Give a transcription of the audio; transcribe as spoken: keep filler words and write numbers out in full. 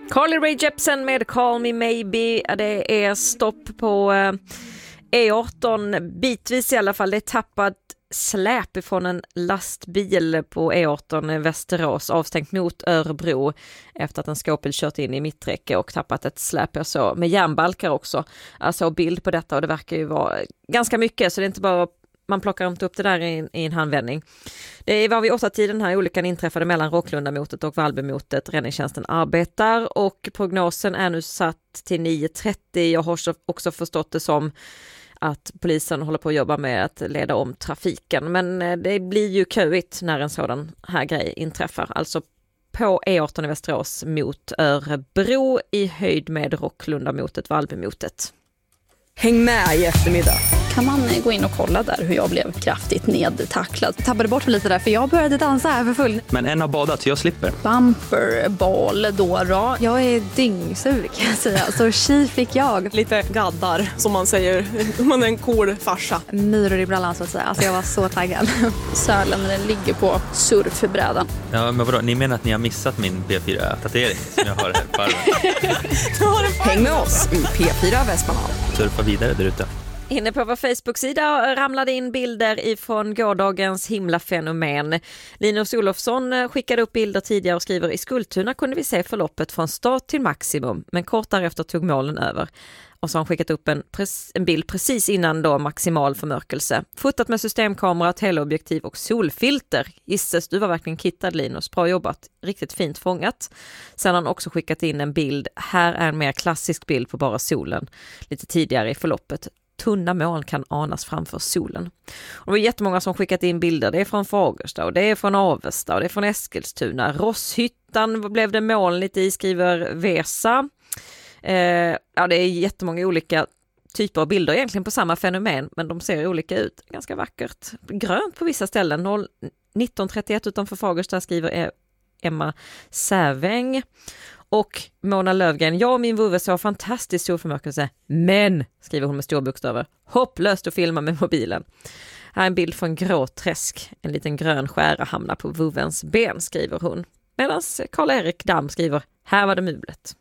Carly Rae Jepsen med Call Me Maybe. Det är stopp på E arton, bitvis i alla fall. Det är tappat släp ifrån en lastbil på E arton i Västerås, avstängt mot Örebro efter att en skåpbil kört in i mitträcke och tappat ett släp. Jag så med järnbalkar också. Alltså bild på detta, och det verkar ju vara ganska mycket, så det är inte bara man plockar inte upp det där i, i en handvändning. Det var vid åtta tiden här olyckan inträffade mellan Rocklundamotet och Vallbymotet. Räddningstjänsten arbetar och prognosen är nu satt till nio trettio. Jag har också förstått det som att polisen håller på att jobba med att leda om trafiken. Men det blir ju köigt när en sådan här grej inträffar. Alltså på E arton i Västerås mot Örebro i höjd med Rocklundamotet, Vallbymotet. Häng med i eftermiddag. Kan man gå in och kolla där hur jag blev kraftigt nedtacklad. Tappade bort mig lite där för jag började dansa här för full. Men en har badat så jag slipper. Bumper, bal, dåra. Jag är dyngsur kan jag säga. Så tji fick jag. Lite gaddar som man säger. Man är en cool farsa. Myror i brallan så att säga. Alltså jag var så taggad. Sälen när den ligger på surfbrädan. Ja men vadå, ni menar att ni har missat min P fyra-tatuering som jag har här på armen? Häng med oss i P fyra Västmanland. Surfa vidare där ute. Inne på vår Facebook-sida ramlade in bilder ifrån gårdagens himlafenomen. Linus Olofsson skickade upp bilder tidigare och skriver: i Skultuna kunde vi se förloppet från start till maximum, men kort därefter tog molnen över. Och så har han skickat upp en, en bild precis innan då maximal förmörkelse. Fotat med systemkamera, teleobjektiv och solfilter. Gisses, du var verkligen kittad Linus. Bra jobbat. Riktigt fint fångat. Sen har han också skickat in en bild. Här är en mer klassisk bild på bara solen. Lite tidigare i förloppet. Tunna moln kan anas framför solen. Och det var jättemånga som skickat in bilder. Det är från Fagersta och det är från Avesta och det är från Eskilstuna. Rosshyttan blev det moln lite i, skriver Vesa. Eh, ja, det är jättemånga olika typer av bilder egentligen på samma fenomen, men de ser olika ut. Ganska vackert. Grönt på vissa ställen. nitton trettioett utanför Fagersta, skriver Emma Säväng. Och Mona Lövgren: jag och min vovve såg fantastisk solförmörkelse, men, skriver hon med stora bokstäver, hopplöst att filma med mobilen. Här är en bild från Gråträsk. En liten grön skära hamnar på vovvens ben, skriver hon. Medan Karl-Erik Damm skriver: här var det mulet.